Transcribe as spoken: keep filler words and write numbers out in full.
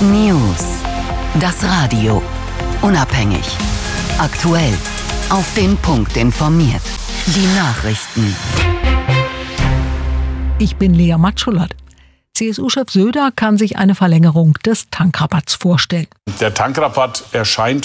News. Das Radio. Unabhängig. Aktuell. Auf den Punkt informiert. Die Nachrichten. Ich bin Lea Matschullat. C S U-Chef Söder kann sich eine Verlängerung des Tankrabatts vorstellen. Der Tankrabatt erscheint